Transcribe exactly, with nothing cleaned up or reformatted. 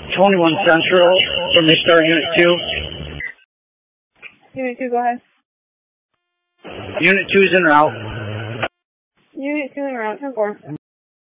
twenty-one Central from Star Unit two. Unit two, go ahead. Unit two is en route. Unit two en route, ten four.